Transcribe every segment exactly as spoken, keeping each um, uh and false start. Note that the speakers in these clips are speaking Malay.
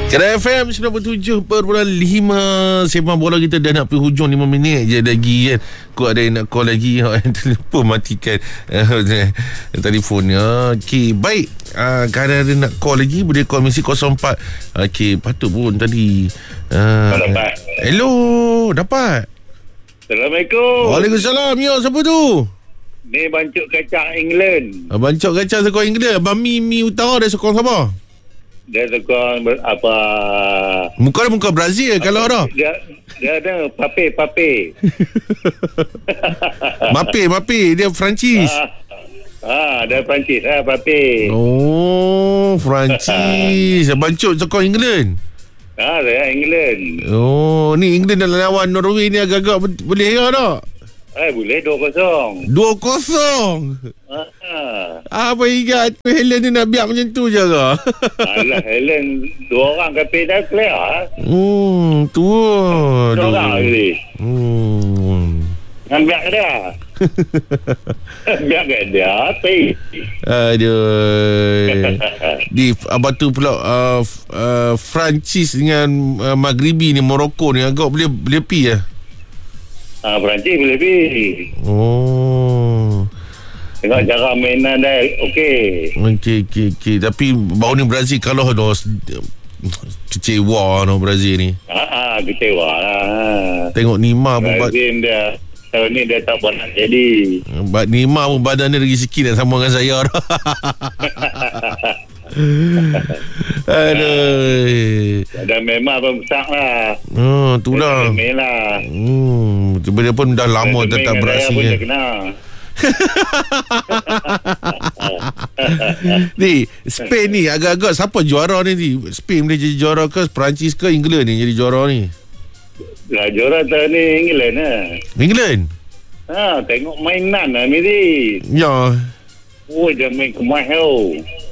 Kerai F M sembilan puluh tujuh perpuluhan lima. Sembang bola kita dah nak pergi hujung lima minit je lagi kan. Kau ada yang nak call lagi. Telefon matikan uh, telefonnya. Okey, baik. uh, Kalau ada nak call lagi, boleh call mesti kosong empat. Okey, patut pun tadi uh, dapat. Hello, dapat. Assalamualaikum. Waalaikumsalam. Ya, siapa tu? Ni Bancuk Kacang England. Bancuk Kacang sokong England. Abang Mi Mi Utara dia sokong siapa? Dia suka ber, apa muka dia muka Brazil apa, kalau ada. Dia dia ada pape pape. Mape mape dia Perancis. Ah, ah dia Perancis ah pape. Oh, Perancis. Bancuk sokong England. Ah, saya England. Oh, ni England dalam lawan Norway ni agak-agak boleh ya tak? Eh, boleh dua kosong. dua kosong. Ah. Apa ingat tu Helen ni nak biar macam tu je ke? Alah, Helen dua orang kapal dah clear. Hmm, tu. Dua orang lagi. Hmm. Kan biar ke dia? Biar ke dia? Tapi. Aduh. Di apa tu pula uh, uh, Perancis dengan uh, Maghribi ni, Morocco ni agak boleh boleh pi ya. Ah, Perancis boleh pergi. Oh. Tengok cara mainan dah okey. Okey, okey, okey. Tapi baru ni Brazil kalah dah. Kecewa no Brazil ni. Ah, ah kecewa lah. Tengok Neymar pun Brazil dia tahun ni dia tak pernah jadi. Neymar pun badan dia lagi sikit nak sama dengan saya dah. Aduh. Dah memang pun besar lah. Oh, tu lah. Lah. Hmm, dia pun dah lama dia tak beraksi kan. Ni Spain ni agak-agak siapa juara ni, ni? Spain boleh jadi juara ke, Perancis ke, England ni jadi juara ni? Lah juara tahun ni England lah. England? Ha, tengok mainan lah Miri. Ya. Oh, dia main kemas tau.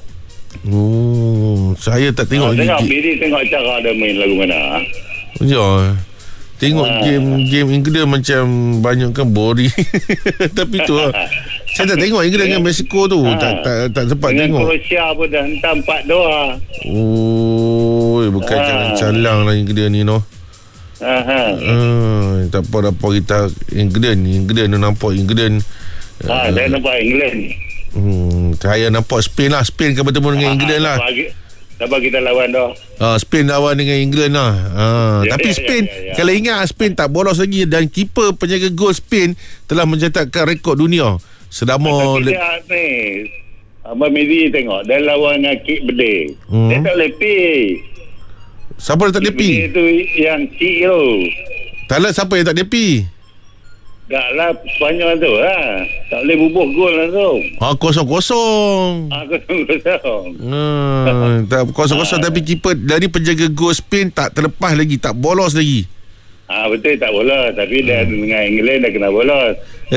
Oh, saya tak tengok. Ha, tengok Miri, tengok cara dia main lagu mana. Ya. Tengok ha. game-game England macam banyak kan boring. Tapi tu lah. Saya tak tengok England dengan Mexico tu. Ha. Tak, tak, tak sempat dengan tengok. Dengan Croatia pun dah hentam empat dua. Oh, bukan ha. calang-calang lah England ni no. Aha. Hmm, tak apa apa kita England England tu nampak England. Ha, uh, saya nampak England. Hmm, saya nampak Spain lah. Spain kan bertemu dengan ha, England lah. Dapat kita lawan dah. Ah, Spain lawan dengan England lah. Ah, ya, tapi ya, Spain ya, ya, ya. Kalau ingat Spain tak bolos lagi dan keeper penjaga gol Spain telah mencatatkan rekod dunia selama le- kita ni Abang Medi tengok dia lawan dengan Kik Bede. Hmm. Dia tak boleh pi. Siapa yang tak boleh pi? Itu yang Kik tu. Tak lah, siapa yang tak boleh pi? Tak lah, Spanyol tu lah. Tak boleh bubuh gol lah tu. Ah, kosong-kosong. Ah, kosong-kosong. Hmm, tak kosong-kosong ah. Tapi keeper dari penjaga gol Spain tak terlepas lagi, tak bolos lagi. Ah, betul tak bolos. Tapi hmm. dia dengan England dah kena bolos.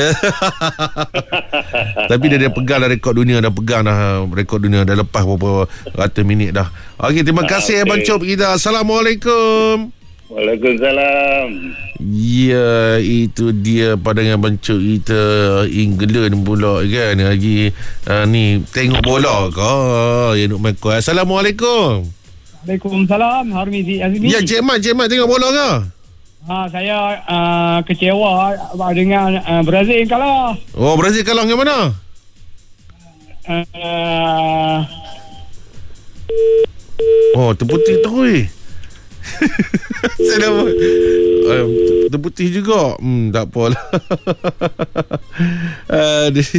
Tapi dia dah pegang dah rekod dunia. Dah pegang dah rekod dunia. Dah lepas beberapa ratus minit dah. Okey, terima kasih ah, okay. Abang Cop kita. Assalamualaikum. Waalaikumsalam. Ya, itu dia pandangan Bancuk kita. England pula kan lagi uh, ni tengok bola ke. Ya nak main call. Assalamualaikum. Waalaikumsalam. Harmizi Azmi. Ya, Cik Mat, Cik Mat tengok bola ke? Ha, saya uh, kecewa dengan uh, Brazil kalah. Oh, Brazil kalah dengan mana? Uh, oh, terputih terus. Saya dah um, terputih juga. Hmm, tak apalah. Aduh.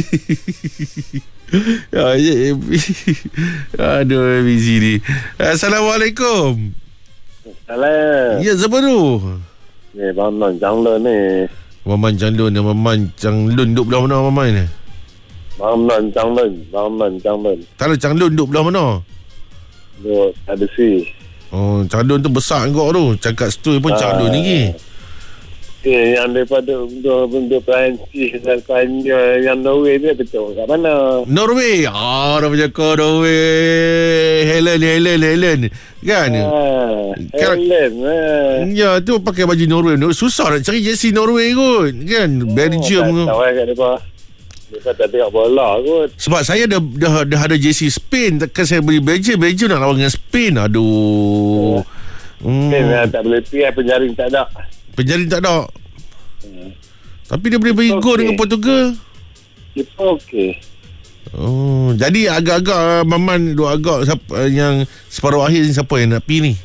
Ya, ya. Aduh, busy ni. Assalamualaikum. Salam. Ya, siapa tu? Ni Maman Changlun ni. Maman Changlun, Maman Changlun duduk belah mana Maman ni? Maman Changlun, Maman Changlun. Tak ada Changlun duduk belah mana? Duduk ada si. Oh, Changlun tu besar kau tu. Cakap setui pun Changlun lagi. Eh, yang daripada benda Perancis dan Spanyol, yang Norway dia betul kat mana? Norway. Ah, dah bercakap Norway. Helen, Helen, Helen. Kan? Ah, Helen. Ah. Ya, tu pakai baju Norway. Susah nak cari jersey Norway kot. Kan? Belgium. Oh, tak tahu kat depan. Mereka tak tengok bola kot. Sebab saya dah dah, dah ada jersey Spain. Takkan saya beli Belgium. Belgium nak lawan dengan Spain. Aduh. Hmm. Hmm. Tak boleh pergi, penjaring tak ada. Penjaring tak ada. Hmm. Tapi dia boleh bagi Okey. gol dengan Portugal. Kita okey. Oh, jadi agak-agak uh, Maman duk agak siapa, uh, yang separuh akhir ni siapa yang nak pergi ni?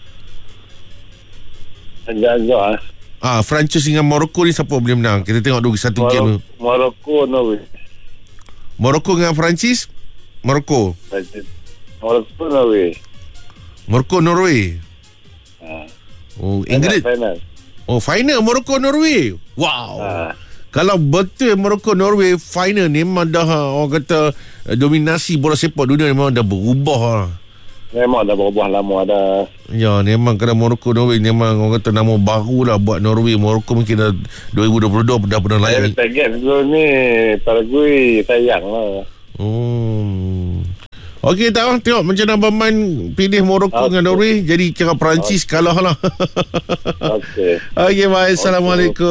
Agak-agak ah. Ah, Perancis dengan Morocco ni siapa boleh menang? Kita tengok dulu satu Moro- game tu. Morocco, Norway. Morocco dengan Perancis? Morocco. Morocco, Norway. Morocco Norway. Ha. Oh, Inggeris. Final. Oh, final Morocco Norway. Wow. Ha. Kalau betul Morocco Norway final ni memang dah orang kata uh, dominasi bola sepak dunia memang dah berubah lah. Memang dah berubah lama dah. Ya, memang kalau Morocco Norway memang orang kata nama baru lah buat Norway. Morocco mungkin dah dua ribu dua puluh dua dah pernah Saya layak. target dulu ni Paraguay sayang lah. Hmm. Okey, tak tengok macam mana Abang Man pilih Morocco Okay. dengan Norway. Jadi kira Perancis kalah lah. Okey. Okey, bye. Assalamualaikum.